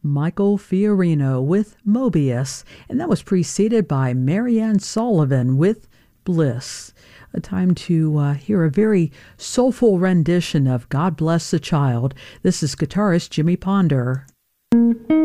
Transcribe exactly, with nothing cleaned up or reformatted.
Michael Fiorino with Mobius, and that was preceded by Marianne Sullivan with Bliss. A time to uh, hear a very soulful rendition of God Bless the Child. This is guitarist Jimmy Ponder.